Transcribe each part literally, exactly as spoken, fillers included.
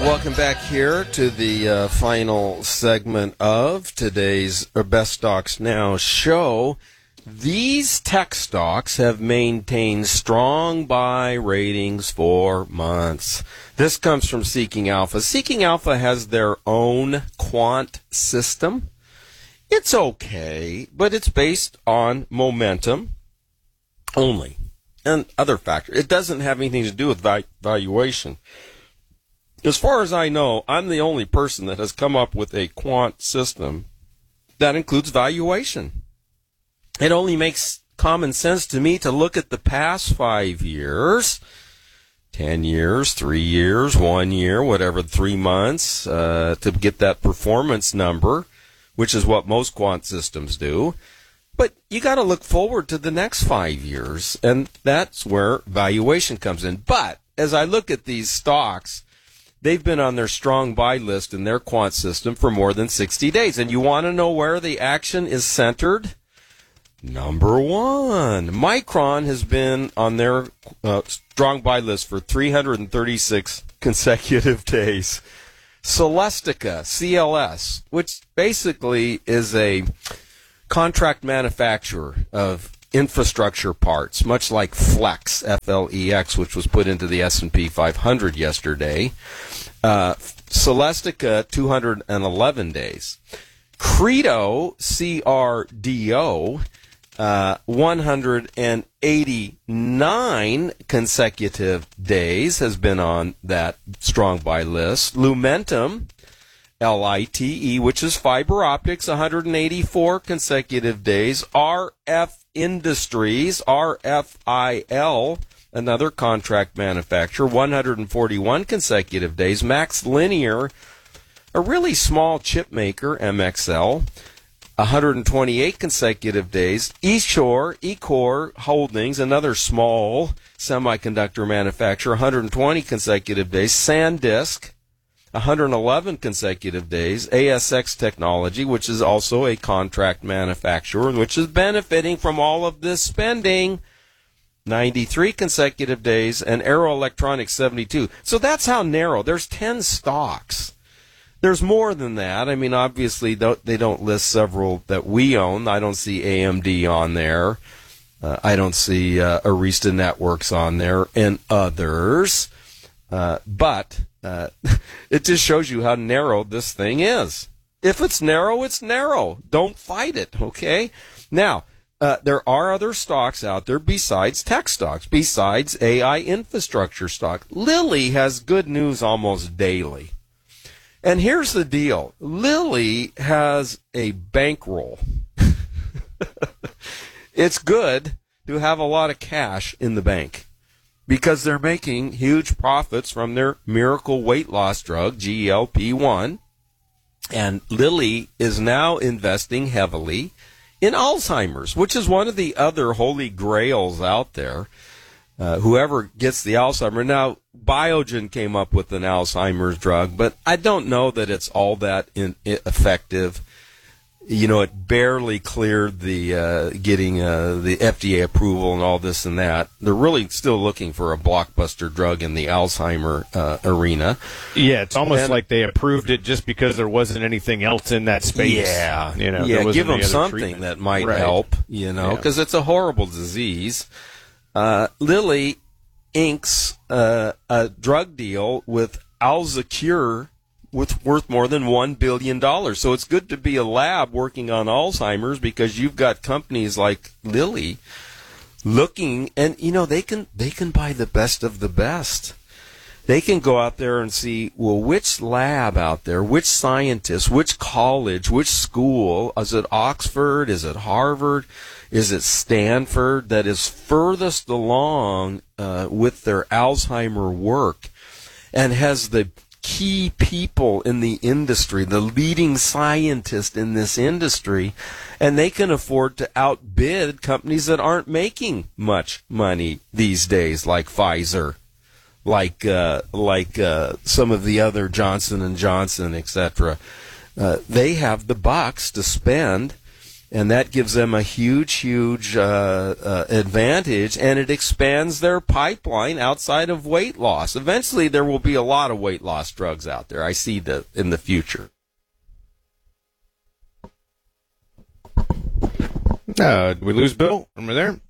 welcome back here to the uh, final segment of today's Best Stocks Now show. These tech stocks have maintained strong buy ratings for months. This comes from Seeking Alpha. Seeking Alpha has their own quant system. It's okay, but it's based on momentum only and other factors. It doesn't have anything to do with val- valuation. As far as I know, I'm the only person that has come up with a quant system that includes valuation. It only makes common sense to me to look at the past five years, ten years, three years, one year, whatever, three months, uh, to get that performance number, which is what most quant systems do. But you got to look forward to the next five years, and that's where valuation comes in. But as I look at these stocks, they've been on their strong buy list in their quant system for more than sixty days. And you want to know where the action is centered? Number one, Micron has been on their uh, strong buy list for three hundred thirty-six consecutive days. Celestica, C L S, which basically is a contract manufacturer of infrastructure parts, much like Flex, F L E X, which was put into the S and P five hundred yesterday. Uh, Celestica, two hundred eleven days. Credo, C R D O, uh, one hundred eighty-nine consecutive days has been on that strong buy list. Lumentum, L I T E, which is fiber optics, one hundred eighty-four consecutive days. R F Industries, R F I L, another contract manufacturer, one hundred forty-one consecutive days. Max Linear, a really small chip maker, M X L, one hundred twenty-eight consecutive days. eShore, eCore Holdings, another small semiconductor manufacturer, one hundred twenty consecutive days. SanDisk, one hundred eleven consecutive days. A S X Technology, which is also a contract manufacturer, which is benefiting from all of this spending, ninety-three consecutive days. And Arrow Electronics, seventy-two. So that's how narrow. There's ten stocks. There's more than that. I mean, obviously, they don't list several that we own. I don't see A M D on there. Uh, I don't see uh, Arista Networks on there and others. Uh, but uh, it just shows you how narrow this thing is. If it's narrow, it's narrow. Don't fight it, okay? Now, uh, there are other stocks out there besides tech stocks, besides A I infrastructure stock. Lilly has good news almost daily. And here's the deal. Lilly has a bankroll. It's good to have a lot of cash in the bank because they're making huge profits from their miracle weight loss drug, G L P one. And Lilly is now investing heavily in Alzheimer's, which is one of the other holy grails out there. Uh, whoever gets the Alzheimer's. Now, Biogen came up with an Alzheimer's drug, but I don't know that it's all that in, effective. You know, it barely cleared the uh, getting uh, the F D A approval and all this and that. They're really still looking for a blockbuster drug in the Alzheimer uh, arena. Yeah, it's almost and, like they approved it just because there wasn't anything else in that space. Yeah, you know, yeah, give them something treatment. that might right. help. You know, because yeah. it's a horrible disease. Uh, Lilly inks uh, a drug deal with Alzacure with worth more than one billion dollars. So it's good to be a lab working on Alzheimer's because you've got companies like Lilly looking, and, you know, they can they can buy the best of the best. They can go out there and see, well, which lab out there, which scientist, which college, which school, is it Oxford, is it Harvard, is it Stanford, that is furthest along uh, with their Alzheimer work and has the key people in the industry, the leading scientist in this industry, and they can afford to outbid companies that aren't making much money these days, like Pfizer, like uh, like uh, some of the other Johnson and Johnson, et cetera. Uh, they have the bucks to spend, And that gives them a huge, huge uh, uh, advantage, and it expands their pipeline outside of weight loss. Eventually, there will be a lot of weight loss drugs out there. I see that in the future. Uh, did we lose Bill? Am I there?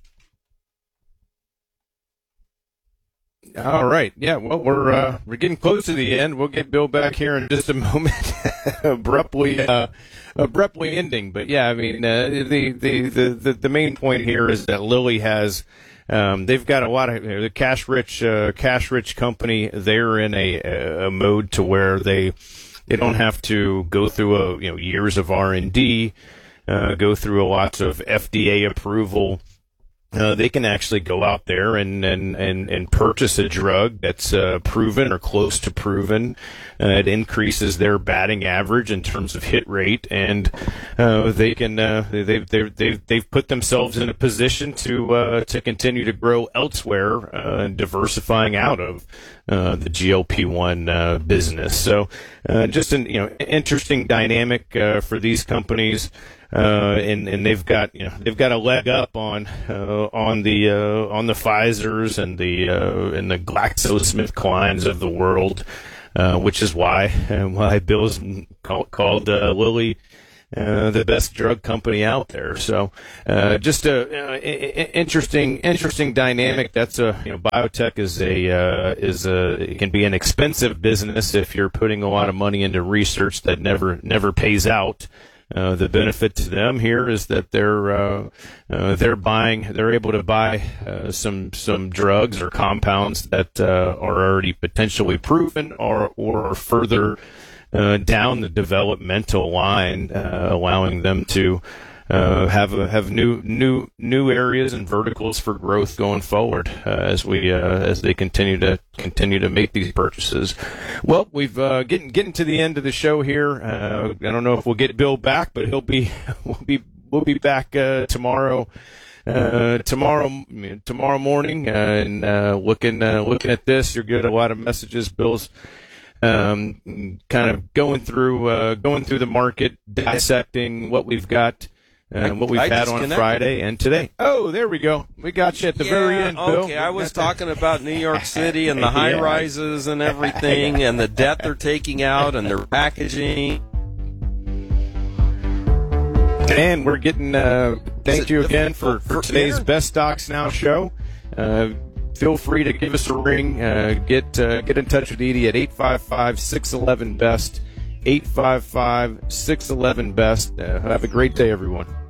All right. Yeah. Well, we're uh, we're getting close to the end. We'll get Bill back here in just a moment. abruptly, uh, abruptly ending. But yeah, I mean, uh, the, the the the main point here is that Lilly has. Um, they've got a lot of the cash rich, uh, cash rich company. They're in a, a mode to where they they don't have to go through a you know years of R and D, uh, go through a lots of F D A approval. Uh, they can actually go out there and, and, and, and purchase a drug that's uh, proven or close to proven. Uh, it increases their batting average in terms of hit rate, and uh, they can uh, they've they've they've they've put themselves in a position to uh, to continue to grow elsewhere, uh, diversifying out of uh, the G L P one uh, business. So, uh, just an you know interesting dynamic uh, for these companies. Uh, and, and they've got, you know, they've got a leg up on, uh, on the, uh, on the Pfizers and the, uh, and the GlaxoSmithKlines of the world, uh, which is why, uh, why Bill's call, called, uh, Lilly, uh, the best drug company out there. So, uh, just a, uh, interesting, interesting dynamic. That's a, you know, biotech is a, uh, is a, it can be an expensive business if you're putting a lot of money into research that never, never pays out. Uh, the benefit to them here is that they're uh, uh, they're buying they're able to buy uh, some some drugs or compounds that uh, are already potentially proven or or further uh, down the developmental line, uh, allowing them to uh, have a, have new new new areas and verticals for growth going forward uh, as we uh, as they continue to continue to make these purchases. Well, we've uh, getting getting to the end of the show here. Uh, I don't know if we'll get Bill back, but he'll be we'll be we'll be back uh, tomorrow. Uh, tomorrow, tomorrow morning, uh, and uh, looking uh, looking at this, you're getting a lot of messages. Bill's um, kind of going through uh, going through the market, dissecting what we've got. Uh, what we've I had on Friday and today. Oh, there we go. We got you at the yeah, very end, Bill. Okay, I was talking about New York City and the high yeah. rises and everything and the debt they're taking out and their packaging. And we're getting, uh, thank you again for, for today's Best Stocks Now show. Uh, feel free to give us a ring. Uh, get uh, get in touch with Edie at eight five five, six one one, B E S T. eight five five, six one one, B E S T. Uh, have a great day, everyone.